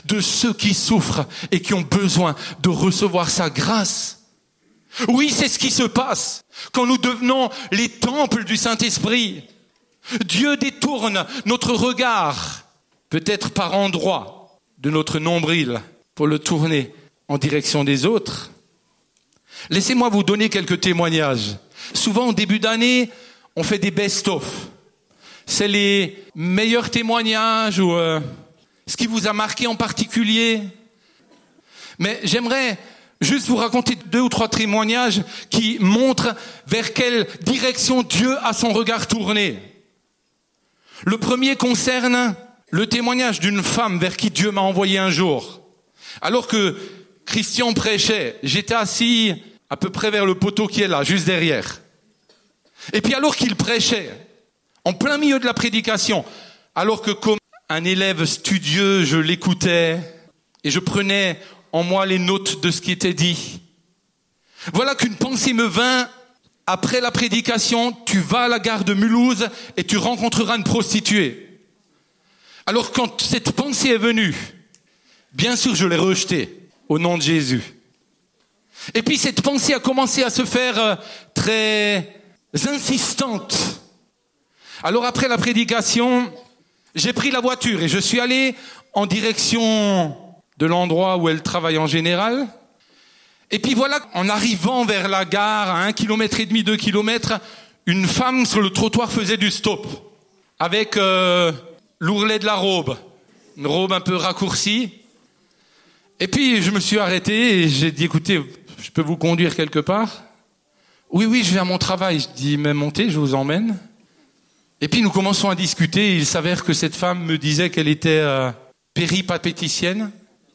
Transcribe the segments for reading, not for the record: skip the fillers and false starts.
de ceux qui souffrent et qui ont besoin de recevoir sa grâce. Oui, c'est ce qui se passe quand nous devenons les temples du Saint-Esprit. Dieu détourne notre regard, peut-être par endroits, de notre nombril pour le tourner en direction des autres. Laissez-moi vous donner quelques témoignages. Souvent, au début d'année, on fait des best-of. C'est les meilleurs témoignages ou ce qui vous a marqué en particulier. Mais j'aimerais juste vous raconter 2 ou 3 témoignages qui montrent vers quelle direction Dieu a son regard tourné. Le premier concerne le témoignage d'une femme vers qui Dieu m'a envoyé un jour. Alors que Christian prêchait, j'étais assis à peu près vers le poteau qui est là, juste derrière. Et puis alors qu'il prêchait, en plein milieu de la prédication, alors que comme un élève studieux, je l'écoutais et je prenais en moi les notes de ce qui était dit. Voilà qu'une pensée me vint après la prédication, tu vas à la gare de Mulhouse et tu rencontreras une prostituée. Alors quand cette pensée est venue, bien sûr je l'ai rejetée au nom de Jésus. Et puis cette pensée a commencé à se faire très insistante. Alors après la prédication, j'ai pris la voiture et je suis allé en direction de l'endroit où elle travaille en général. Et puis voilà, en arrivant vers la gare, à 1,5 km, 2 km, une femme sur le trottoir faisait du stop. Avec l'ourlet de la robe. Une robe un peu raccourcie. Et puis je me suis arrêté et j'ai dit, écoutez, je peux vous conduire quelque part ? Oui, je vais à mon travail. Je dis, mais montez, je vous emmène. Et puis nous commençons à discuter et il s'avère que cette femme me disait qu'elle était péripatéticienne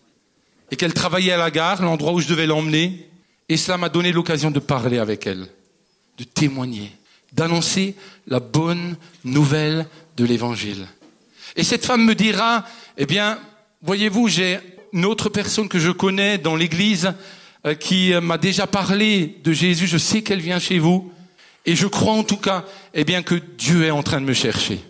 et qu'elle travaillait à la gare, l'endroit où je devais l'emmener. Et cela m'a donné l'occasion de parler avec elle, de témoigner, d'annoncer la bonne nouvelle de l'Évangile. Et cette femme me dira, eh bien, voyez-vous, j'ai une autre personne que je connais dans l'église qui m'a déjà parlé de Jésus, je sais qu'elle vient chez vous. Et je crois en tout cas, eh bien, que Dieu est en train de me chercher.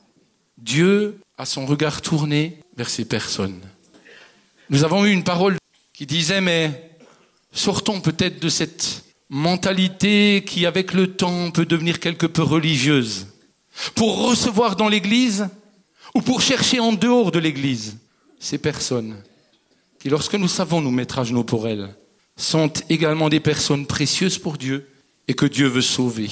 Dieu a son regard tourné vers ces personnes. Nous avons eu une parole qui disait, mais sortons peut-être de cette mentalité qui, avec le temps, peut devenir quelque peu religieuse. Pour recevoir dans l'église, ou pour chercher en dehors de l'église, ces personnes qui, lorsque nous savons nous mettre à genoux pour elles, sont également des personnes précieuses pour Dieu et que Dieu veut sauver.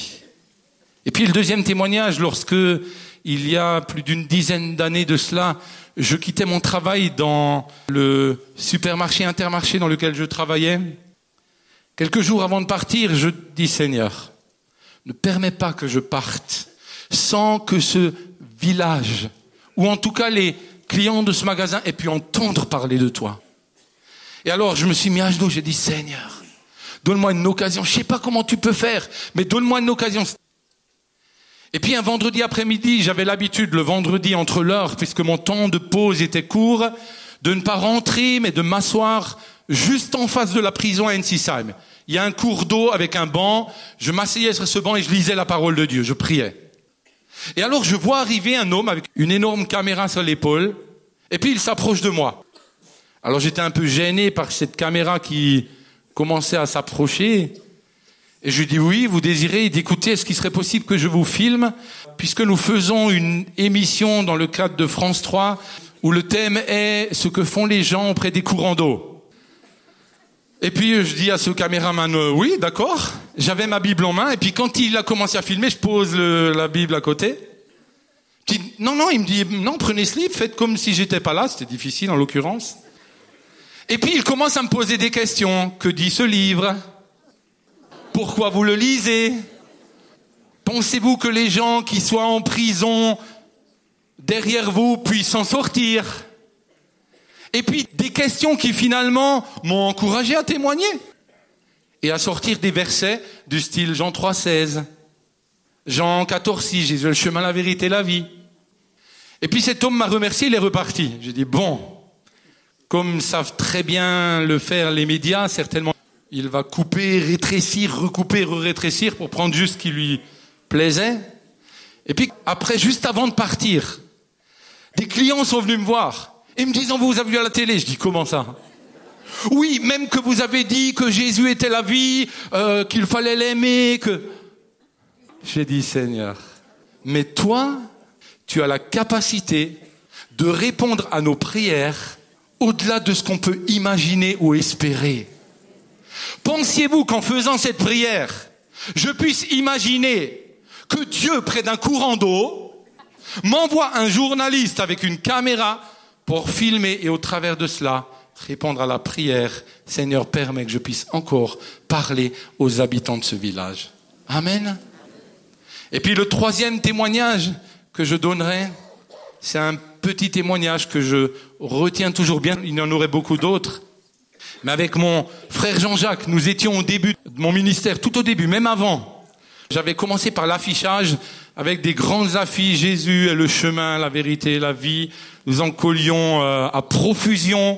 Et puis le deuxième témoignage, lorsque il y a plus d'une dizaine d'années de cela, je quittais mon travail dans le supermarché Intermarché dans lequel je travaillais. Quelques jours avant de partir, je dis, Seigneur, ne permets pas que je parte sans que ce village, ou en tout cas les clients de ce magasin, aient pu entendre parler de toi. Et alors je me suis mis à genoux, j'ai dit, Seigneur, donne-moi une occasion, je sais pas comment tu peux faire, mais donne-moi une occasion. Et puis un vendredi après-midi, j'avais l'habitude le vendredi entre l'heure, puisque mon temps de pause était court, de ne pas rentrer, mais de m'asseoir juste en face de la prison à Ensisheim. Il y a un cours d'eau avec un banc, je m'asseyais sur ce banc et je lisais la parole de Dieu, je priais. Et alors je vois arriver un homme avec une énorme caméra sur l'épaule, et puis il s'approche de moi. Alors j'étais un peu gêné par cette caméra qui commençait à s'approcher. Et je lui dis, oui, vous désirez d'écouter, est-ce qu'il serait possible que je vous filme, puisque nous faisons une émission dans le cadre de France 3, où le thème est ce que font les gens auprès des courants d'eau. Et puis je dis à ce caméraman, oui, d'accord. J'avais ma Bible en main, et puis quand il a commencé à filmer, je pose la Bible à côté. Je dis, non, il me dit, non, prenez ce livre, faites comme si j'étais pas là, c'était difficile en l'occurrence. Et puis il commence à me poser des questions. Que dit ce livre ? Pourquoi vous le lisez ? Pensez-vous que les gens qui soient en prison derrière vous puissent s'en sortir ? Et puis des questions qui finalement m'ont encouragé à témoigner et à sortir des versets du style Jean 3,16, Jean 14,6, Jésus est le chemin, la vérité, la vie. Et puis cet homme m'a remercié, il est reparti. J'ai dit bon, comme savent très bien le faire les médias, certainement il va couper, rétrécir, recouper, rétrécir pour prendre juste ce qui lui plaisait. Et puis après, juste avant de partir, des clients sont venus me voir. Et me disant, vous avez vu à la télé. Je dis, comment ça? Oui, même que vous avez dit que Jésus était la vie, qu'il fallait l'aimer, que... J'ai dit, Seigneur, mais toi, tu as la capacité de répondre à nos prières au-delà de ce qu'on peut imaginer ou espérer. Pensiez-vous qu'en faisant cette prière, je puisse imaginer que Dieu, près d'un courant d'eau, m'envoie un journaliste avec une caméra pour filmer et au travers de cela, répondre à la prière, Seigneur, permets que je puisse encore parler aux habitants de ce village. Amen. Et puis le troisième témoignage que je donnerai, c'est un petit témoignage que je retiens toujours bien. Il y en aurait beaucoup d'autres. Mais avec mon frère Jean-Jacques, nous étions au début de mon ministère, tout au début, même avant. J'avais commencé par l'affichage avec des grandes affiches, Jésus est le chemin, la vérité, la vie. Nous en collions à profusion.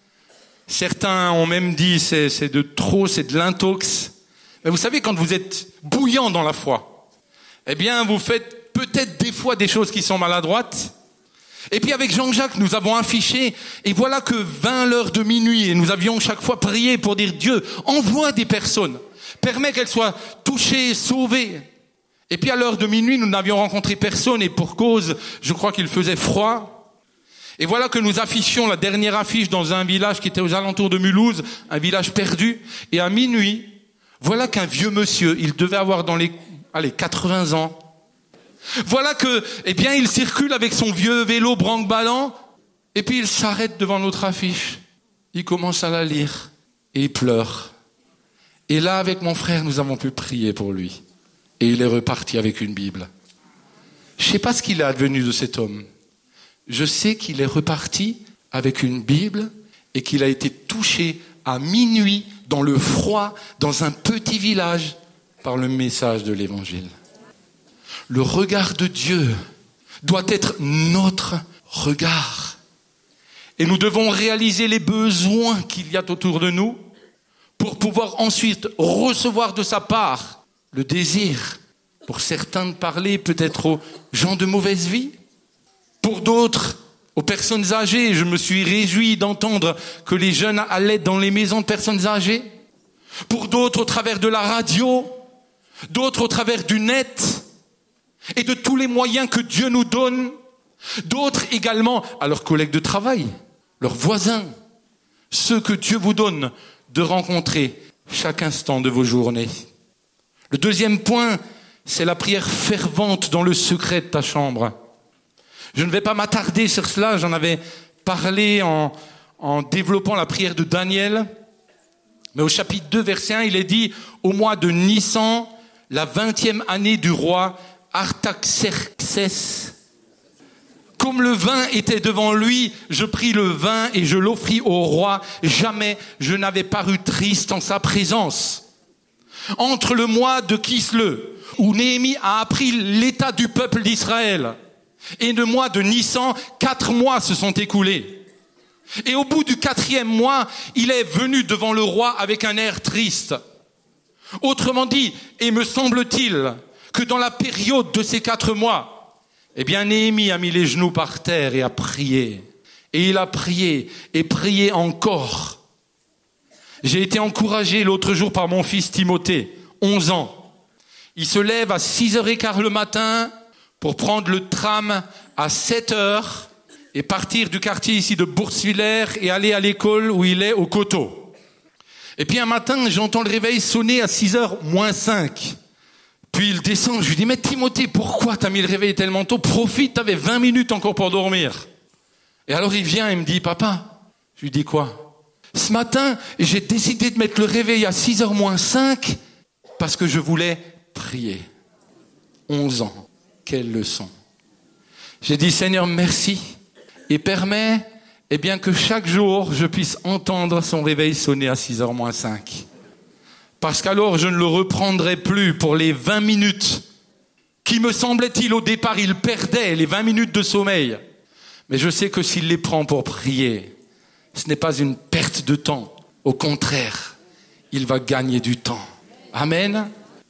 Certains ont même dit c'est de trop, c'est de l'intox. Mais vous savez, quand vous êtes bouillant dans la foi, eh bien, vous faites peut-être des fois des choses qui sont maladroites. Et puis avec Jean-Jacques, nous avons affiché, et voilà que 20 l'heure de minuit, et nous avions chaque fois prié pour dire Dieu, envoie des personnes, permets qu'elles soient touchées, sauvées. Et puis à l'heure de minuit, nous n'avions rencontré personne, et pour cause, je crois qu'il faisait froid. Et voilà que nous affichions la dernière affiche dans un village qui était aux alentours de Mulhouse, un village perdu, et à minuit, voilà qu'un vieux monsieur, il devait avoir dans les 80 ans, voilà que, eh bien, il circule avec son vieux vélo branque-ballant, et puis il s'arrête devant notre affiche. Il commence à la lire, et il pleure. Et là, avec mon frère, nous avons pu prier pour lui. Et il est reparti avec une Bible. Je ne sais pas ce qu'il est advenu de cet homme. Je sais qu'il est reparti avec une Bible, et qu'il a été touché à minuit, dans le froid, dans un petit village, par le message de l'Évangile. Le regard de Dieu doit être notre regard. Et nous devons réaliser les besoins qu'il y a autour de nous pour pouvoir ensuite recevoir de sa part le désir. Pour certains de parler peut-être aux gens de mauvaise vie. Pour d'autres, aux personnes âgées. Je me suis réjoui d'entendre que les jeunes allaient dans les maisons de personnes âgées. Pour d'autres, au travers de la radio. D'autres, au travers du net. Et de tous les moyens que Dieu nous donne, d'autres également à leurs collègues de travail, leurs voisins, ceux que Dieu vous donne de rencontrer chaque instant de vos journées. Le deuxième point, c'est la prière fervente dans le secret de ta chambre. Je ne vais pas m'attarder sur cela, j'en avais parlé en développant la prière de Daniel, mais au chapitre 2, verset 1, il est dit « Au mois de Nissan, la 20e année du roi, Artaxerxès. Comme le vin était devant lui, je pris le vin et je l'offris au roi. Jamais je n'avais paru triste en sa présence. Entre le mois de Kisle, où Néhémie a appris l'état du peuple d'Israël, et le mois de Nissan, 4 mois se sont écoulés. Et au bout du 4e mois, il est venu devant le roi avec un air triste. Autrement dit, et me semble-t-il, que dans la période de ces 4 mois, eh bien, Néhémie a mis les genoux par terre et a prié. Et il a prié et prié encore. J'ai été encouragé l'autre jour par mon fils Timothée, 11 ans. Il se lève à 6h15 le matin pour prendre le tram à 7h et partir du quartier ici de Boursviller et aller à l'école où il est au Coteau. Et puis un matin, j'entends le réveil sonner à 6h moins 5. Puis il descend, je lui dis, mais Timothée, pourquoi t'as mis le réveil tellement tôt? Profite, t'avais 20 minutes encore pour dormir. Et alors il vient et me dit, papa, je lui dis quoi? Ce matin, j'ai décidé de mettre le réveil à 6h moins 5 parce que je voulais prier. 11 ans, quelle leçon. J'ai dit, Seigneur, merci et permets, eh bien, que chaque jour, je puisse entendre son réveil sonner à 6h moins 5. Parce qu'alors, je ne le reprendrai plus pour les 20 minutes qui, me semblait-il, au départ, il perdait les 20 minutes de sommeil. Mais je sais que s'il les prend pour prier, ce n'est pas une perte de temps. Au contraire, il va gagner du temps. Amen.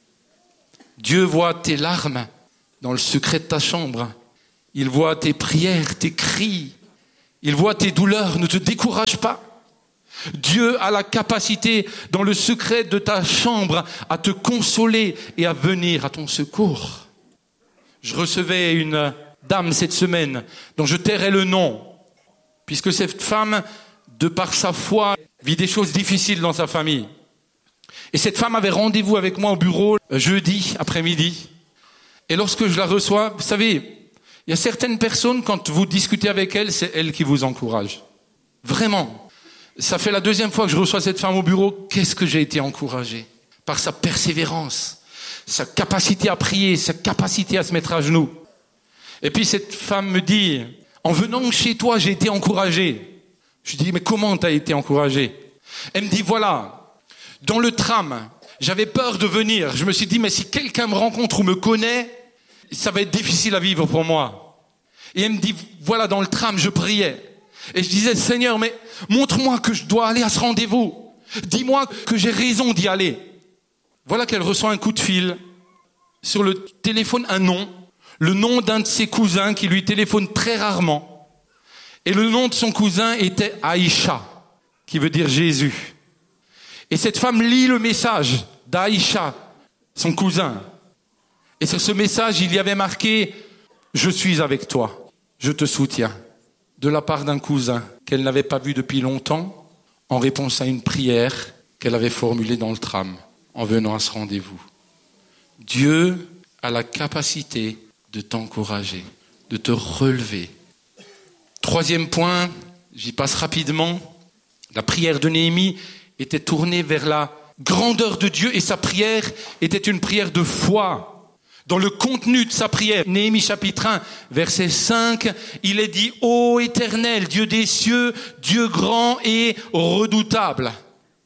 Dieu voit tes larmes dans le secret de ta chambre. Il voit tes prières, tes cris. Il voit tes douleurs, ne te décourage pas. Dieu a la capacité, dans le secret de ta chambre, à te consoler et à venir à ton secours. Je recevais une dame cette semaine, dont je tairai le nom, puisque cette femme, de par sa foi, vit des choses difficiles dans sa famille. Et cette femme avait rendez-vous avec moi au bureau jeudi après-midi. Et lorsque je la reçois, vous savez, il y a certaines personnes, quand vous discutez avec elles, c'est elles qui vous encouragent. Vraiment. Ça fait la deuxième fois que je reçois cette femme au bureau. Qu'est-ce que j'ai été encouragé par sa persévérance, sa capacité à prier, sa capacité à se mettre à genoux. Et puis cette femme me dit, en venant chez toi, j'ai été encouragé. Je dis, mais comment t'as été encouragé? Elle me dit, voilà, dans le tram, j'avais peur de venir. Je me suis dit, mais si quelqu'un me rencontre ou me connaît, ça va être difficile à vivre pour moi. Et elle me dit, voilà, dans le tram, je priais. Et je disais, Seigneur, mais montre-moi que je dois aller à ce rendez-vous. Dis-moi que j'ai raison d'y aller. Voilà qu'elle reçoit un coup de fil. Sur le téléphone, un nom. Le nom d'un de ses cousins qui lui téléphone très rarement. Et le nom de son cousin était Aïcha, qui veut dire Jésus. Et cette femme lit le message d'Aïcha, son cousin. Et sur ce message, il y avait marqué « Je suis avec toi, je te soutiens ». De la part d'un cousin qu'elle n'avait pas vu depuis longtemps, en réponse à une prière qu'elle avait formulée dans le tram, en venant à ce rendez-vous. Dieu a la capacité de t'encourager, de te relever. Troisième point, j'y passe rapidement, la prière de Néhémie était tournée vers la grandeur de Dieu et sa prière était une prière de foi. Dans le contenu de sa prière, Néhémie chapitre 1, verset 5, il est dit « Ô Éternel, Dieu des cieux, Dieu grand et redoutable ».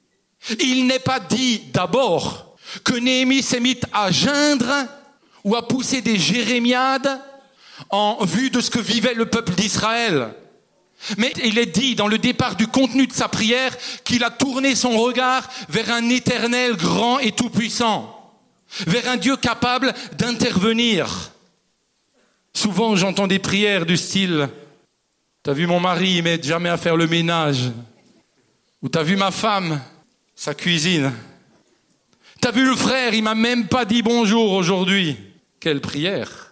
Il n'est pas dit d'abord que Néhémie s'est mis à geindre ou à pousser des jérémiades en vue de ce que vivait le peuple d'Israël. Mais il est dit dans le départ du contenu de sa prière qu'il a tourné son regard vers un Éternel grand et tout-puissant. Vers un Dieu capable d'intervenir. Souvent, j'entends des prières du style « T'as vu mon mari, il m'aide jamais à faire le ménage. » Ou « T'as vu ma femme, sa cuisine. » « T'as vu le frère, il m'a même pas dit bonjour aujourd'hui. » Quelle prière!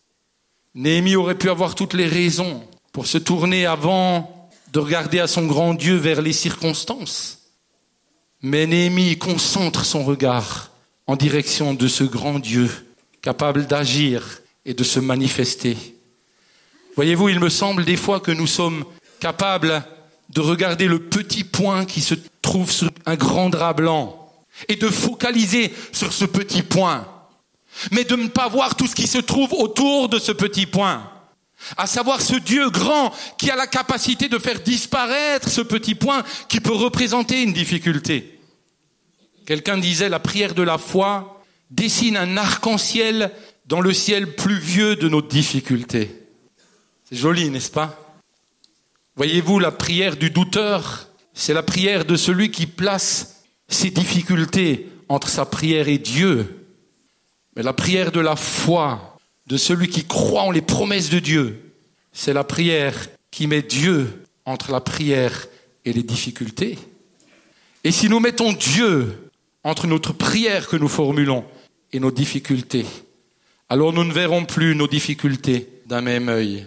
Néhémie aurait pu avoir toutes les raisons pour se tourner avant de regarder à son grand Dieu vers les circonstances. Mais Néhémie concentre son regard en direction de ce grand Dieu, capable d'agir et de se manifester. Voyez-vous, il me semble des fois que nous sommes capables de regarder le petit point qui se trouve sur un grand drap blanc et de focaliser sur ce petit point, mais de ne pas voir tout ce qui se trouve autour de ce petit point, à savoir ce Dieu grand qui a la capacité de faire disparaître ce petit point qui peut représenter une difficulté. Quelqu'un disait, la prière de la foi dessine un arc-en-ciel dans le ciel pluvieux de nos difficultés. C'est joli, n'est-ce pas? Voyez-vous, la prière du douteur, c'est la prière de celui qui place ses difficultés entre sa prière et Dieu. Mais la prière de la foi, de celui qui croit en les promesses de Dieu, c'est la prière qui met Dieu entre la prière et les difficultés. Et si nous mettons Dieu entre notre prière que nous formulons et nos difficultés, alors nous ne verrons plus nos difficultés d'un même œil.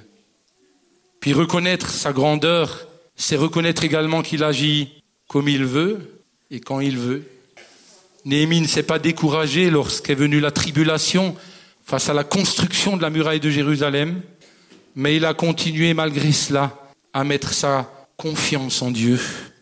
Puis reconnaître sa grandeur, c'est reconnaître également qu'il agit comme il veut et quand il veut. Néhémie ne s'est pas découragé lorsqu'est venue la tribulation face à la construction de la muraille de Jérusalem, mais il a continué malgré cela à mettre sa confiance en Dieu.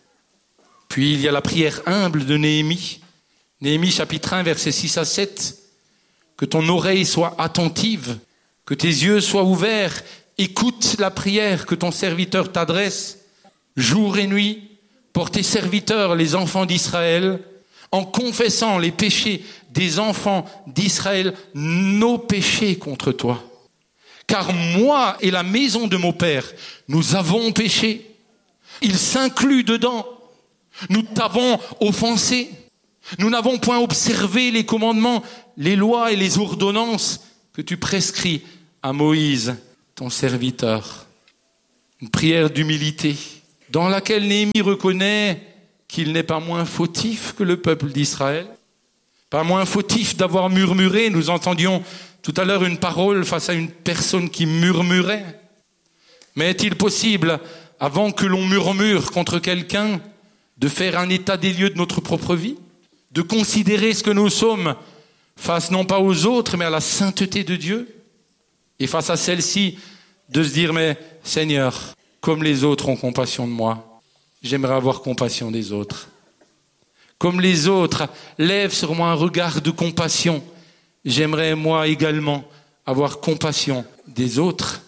Puis il y a la prière humble de Néhémie. Néhémie chapitre 1, versets 6 à 7. Que ton oreille soit attentive, que tes yeux soient ouverts, écoute la prière que ton serviteur t'adresse, jour et nuit, pour tes serviteurs, les enfants d'Israël, en confessant les péchés des enfants d'Israël, nos péchés contre toi. Car moi et la maison de mon père, nous avons péché. Il s'inclut dedans. Nous t'avons offensé. Nous n'avons point observé les commandements, les lois et les ordonnances que tu prescris à Moïse, ton serviteur. Une prière d'humilité, dans laquelle Néhémie reconnaît qu'il n'est pas moins fautif que le peuple d'Israël, pas moins fautif d'avoir murmuré. Nous entendions tout à l'heure une parole face à une personne qui murmurait. Mais est-il possible, avant que l'on murmure contre quelqu'un, de faire un état des lieux de notre propre vie, de considérer ce que nous sommes face non pas aux autres, mais à la sainteté de Dieu, et face à celle-ci, de se dire, mais Seigneur, comme les autres ont compassion de moi, j'aimerais avoir compassion des autres. Comme les autres lèvent sur moi un regard de compassion, j'aimerais moi également avoir compassion des autres.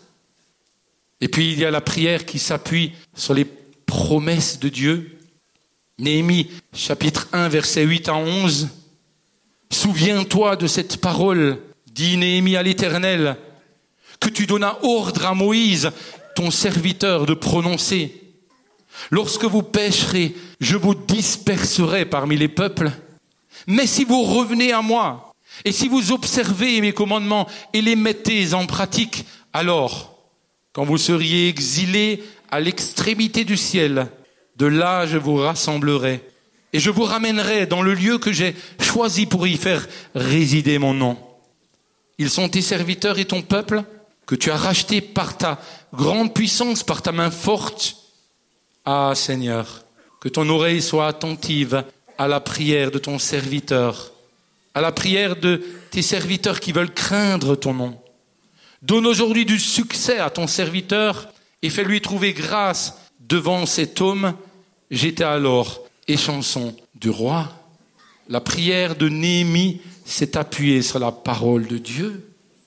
Et puis il y a la prière qui s'appuie sur les promesses de Dieu. Néhémie, chapitre 1, versets 8 à 11. Souviens-toi de cette parole, dit Néhémie à l'Éternel, que tu donnas ordre à Moïse, ton serviteur, de prononcer. Lorsque vous pécherez, je vous disperserai parmi les peuples. Mais si vous revenez à moi, et si vous observez mes commandements et les mettez en pratique, alors, quand vous seriez exilés à l'extrémité du ciel, de là je vous rassemblerai, et je vous ramènerai dans le lieu que j'ai choisi pour y faire résider mon nom. Ils sont tes serviteurs et ton peuple, que tu as racheté par ta grande puissance, par ta main forte. Ah Seigneur, que ton oreille soit attentive à la prière de ton serviteur, à la prière de tes serviteurs qui veulent craindre ton nom. Donne aujourd'hui du succès à ton serviteur et fais-lui trouver grâce devant cet homme. J'étais alors échanson du roi. La prière de Néhémie s'est appuyée sur la parole de Dieu.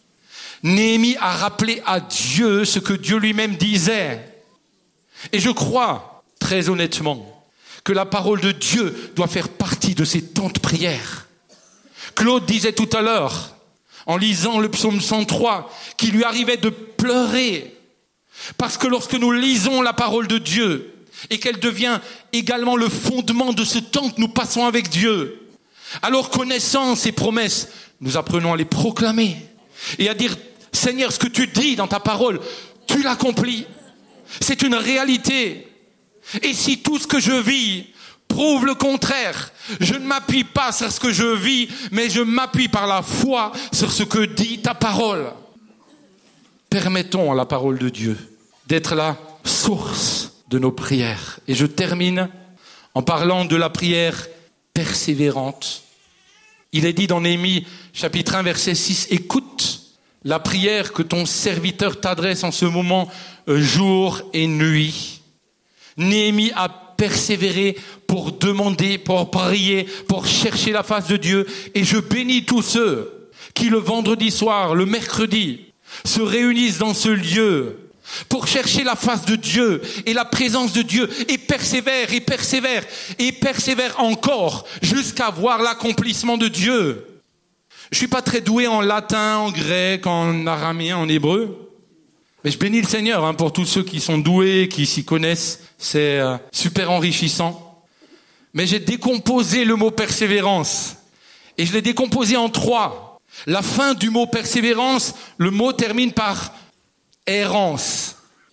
Néhémie a rappelé à Dieu ce que Dieu lui-même disait. Et je crois, très honnêtement, que la parole de Dieu doit faire partie de ces temps de prière. Claude disait tout à l'heure, en lisant le psaume 103, qu'il lui arrivait de pleurer. Parce que lorsque nous lisons la parole de Dieu, et qu'elle devient également le fondement de ce temps que nous passons avec Dieu, alors connaissant ses promesses, nous apprenons à les proclamer et à dire, Seigneur, ce que tu dis dans ta parole, tu l'accomplis. C'est une réalité. Et si tout ce que je vis prouve le contraire, je ne m'appuie pas sur ce que je vis, mais je m'appuie par la foi sur ce que dit ta parole. Permettons à la parole de Dieu d'être la source de nos prières. Et je termine en parlant de la prière persévérante. Il est dit dans Néhémie, chapitre 1, verset 6, « Écoute la prière que ton serviteur t'adresse en ce moment, jour et nuit. » Néhémie a persévéré pour demander, pour prier, pour chercher la face de Dieu. Et je bénis tous ceux qui le vendredi soir, le mercredi, se réunissent dans ce lieu pour chercher la face de Dieu et la présence de Dieu, et persévèrent, et persévèrent, et persévèrent encore jusqu'à voir l'accomplissement de Dieu. Je suis pas très doué en latin, en grec, en araméen, en hébreu, mais je bénis le Seigneur pour tous ceux qui sont doués, qui s'y connaissent. C'est super enrichissant. Mais j'ai décomposé le mot persévérance, et je l'ai décomposé en 3. La fin du mot persévérance, le mot termine par errance.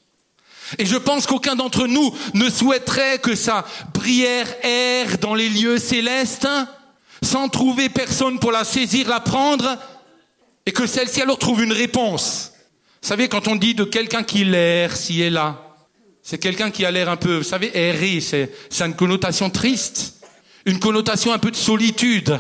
Et je pense qu'aucun d'entre nous ne souhaiterait que sa prière erre dans les lieux célestes, sans trouver personne pour la saisir, la prendre, et que celle-ci alors trouve une réponse. Vous savez, quand on dit de quelqu'un qui erre, ci et là, c'est quelqu'un qui a l'air un peu, vous savez, errer, c'est une connotation triste, une connotation un peu de solitude.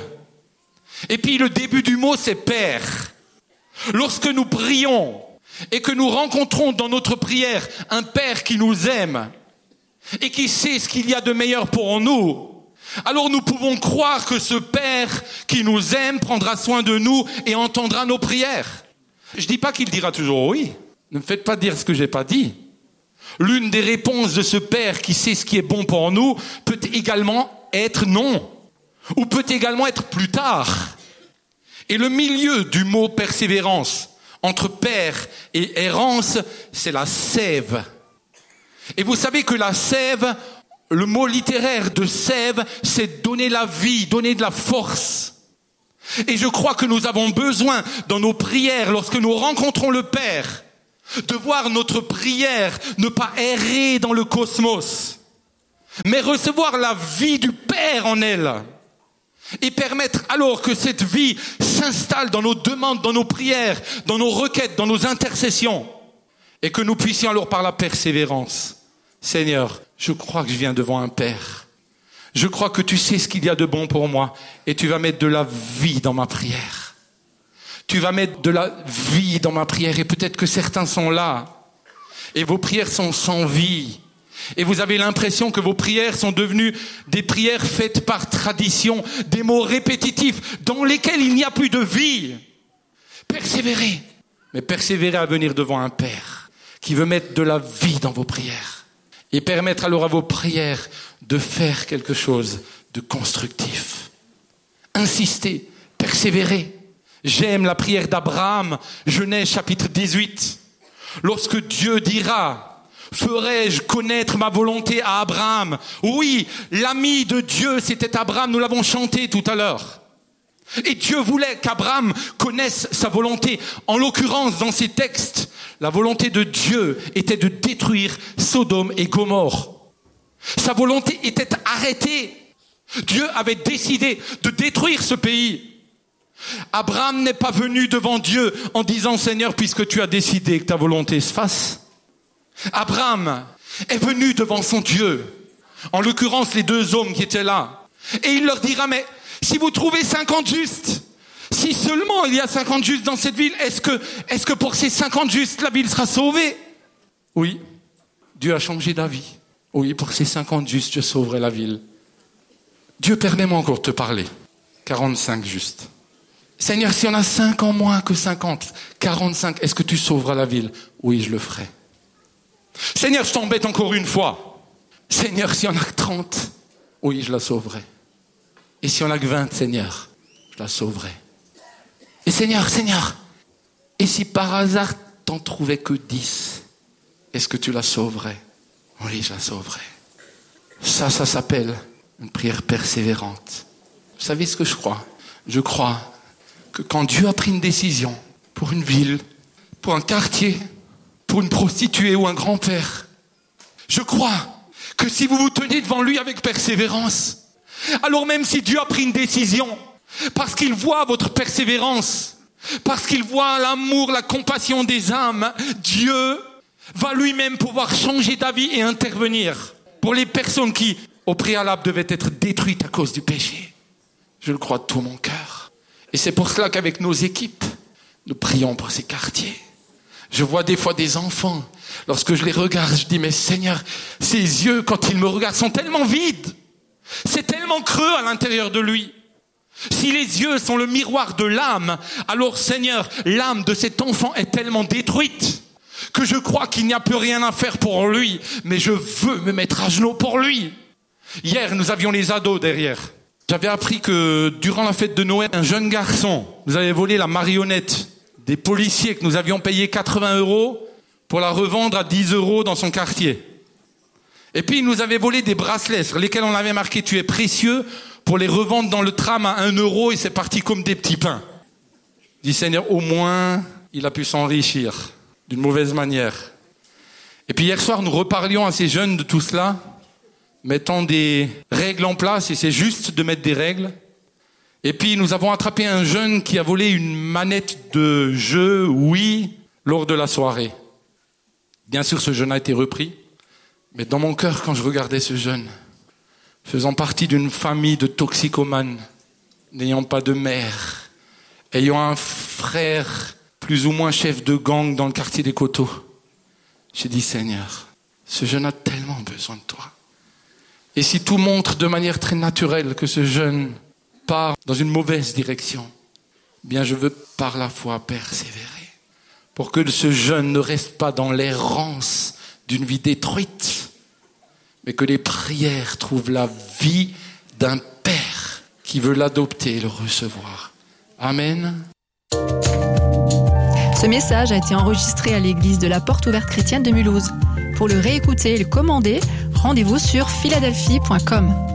Et puis le début du mot, c'est père. Lorsque nous prions, et que nous rencontrons dans notre prière un Père qui nous aime et qui sait ce qu'il y a de meilleur pour nous, alors nous pouvons croire que ce Père qui nous aime prendra soin de nous et entendra nos prières. Je dis pas qu'il dira toujours oui. Ne me faites pas dire ce que j'ai pas dit. L'une des réponses de ce Père qui sait ce qui est bon pour nous peut également être non, ou peut également être plus tard. Et le milieu du mot persévérance, entre père et errance, c'est la sève. Et vous savez que la sève, le mot littéraire de sève, c'est donner la vie, donner de la force. Et je crois que nous avons besoin, dans nos prières, lorsque nous rencontrons le Père, de voir notre prière ne pas errer dans le cosmos, mais recevoir la vie du Père en elle, et permettre alors que cette vie s'installe dans nos demandes, dans nos prières, dans nos requêtes, dans nos intercessions, et que nous puissions alors par la persévérance, Seigneur, je crois que je viens devant un Père. Je crois que tu sais ce qu'il y a de bon pour moi, et tu vas mettre de la vie dans ma prière. Tu vas mettre de la vie dans ma prière, et peut-être que certains sont là, et vos prières sont sans vie. Et vous avez l'impression que vos prières sont devenues des prières faites par tradition, des mots répétitifs dans lesquels il n'y a plus de vie. Persévérez, mais persévérez à venir devant un Père qui veut mettre de la vie dans vos prières et permettre alors à vos prières de faire quelque chose de constructif. Insistez, persévérez. J'aime la prière d'Abraham, Genèse chapitre 18. Lorsque Dieu dira... Ferai-je connaître ma volonté à Abraham? Oui, l'ami de Dieu, c'était Abraham, nous l'avons chanté tout à l'heure. Et Dieu voulait qu'Abraham connaisse sa volonté. En l'occurrence, dans ces textes, la volonté de Dieu était de détruire Sodome et Gomorrhe. Sa volonté était arrêtée. Dieu avait décidé de détruire ce pays. Abraham n'est pas venu devant Dieu en disant « Seigneur, puisque tu as décidé que ta volonté se fasse », Abraham est venu devant son Dieu, en l'occurrence les deux hommes qui étaient là, et il leur dira, mais si vous trouvez 50 justes, si seulement il y a 50 justes dans cette ville, est-ce que pour ces 50 justes, la ville sera sauvée? Oui, Dieu a changé d'avis. Oui, pour ces 50 justes, je sauverai la ville. Dieu, permets-moi encore de te parler. 45 justes. Seigneur, si on a 5 en moins que 50, 45, est-ce que tu sauveras la ville? Oui, je le ferai. Seigneur, je t'embête encore une fois. Seigneur, si on a que 30, oui, je la sauverai. Et si on a que 20, Seigneur, je la sauverai. Et Seigneur, et si par hasard t'en trouvais que 10, est-ce que tu la sauverais? Oui, je la sauverai. Ça s'appelle une prière persévérante. Vous savez ce que je crois? Je crois que quand Dieu a pris une décision pour une ville, pour un quartier, pour une prostituée ou un grand-père, je crois que si vous vous tenez devant lui avec persévérance, alors même si Dieu a pris une décision, parce qu'il voit votre persévérance, parce qu'il voit l'amour, la compassion des âmes, Dieu va lui-même pouvoir changer d'avis et intervenir pour les personnes qui, au préalable, devaient être détruites à cause du péché. Je le crois de tout mon cœur. Et c'est pour cela qu'avec nos équipes, nous prions pour ces quartiers. Je vois des fois des enfants, lorsque je les regarde, je dis, mais Seigneur, ses yeux, quand il me regarde, sont tellement vides. C'est tellement creux à l'intérieur de lui. Si les yeux sont le miroir de l'âme, alors Seigneur, l'âme de cet enfant est tellement détruite que je crois qu'il n'y a plus rien à faire pour lui, mais je veux me mettre à genoux pour lui. Hier, nous avions les ados derrière. J'avais appris que durant la fête de Noël, un jeune garçon nous avait volé la marionnette des policiers que nous avions payé 80 € pour la revendre à 10 € dans son quartier. Et puis il nous avait volé des bracelets sur lesquels on avait marqué « Tu es précieux » pour les revendre dans le tram à 1 € et c'est parti comme des petits pains. Je dis Seigneur, au moins il a pu s'enrichir d'une mauvaise manière. Et puis hier soir nous reparlions à ces jeunes de tout cela, mettant des règles en place, et c'est juste de mettre des règles. Et puis nous avons attrapé un jeune qui a volé une manette de jeu Wii lors de la soirée. Bien sûr, ce jeune a été repris. Mais dans mon cœur, quand je regardais ce jeune, faisant partie d'une famille de toxicomanes, n'ayant pas de mère, ayant un frère plus ou moins chef de gang dans le quartier des Coteaux, j'ai dit Seigneur, ce jeune a tellement besoin de toi. Et si tout montre de manière très naturelle que ce jeune part dans une mauvaise direction, bien je veux par la foi persévérer pour que ce jeune ne reste pas dans l'errance d'une vie détruite, mais que les prières trouvent la vie d'un Père qui veut l'adopter et le recevoir. Amen. Ce message a été enregistré à l'église de la Porte Ouverte Chrétienne de Mulhouse. Pour le réécouter et le commander, rendez-vous sur philadelphie.com.